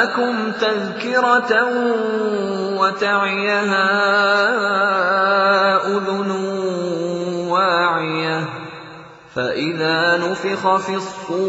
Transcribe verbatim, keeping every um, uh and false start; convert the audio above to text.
لَكُمْ تَذْكِرَةً وَتَعِيَهَا أُذُنٌ وَاعِيَةٌ. فَإِذَا نُفِخَ فِي الصُّورِ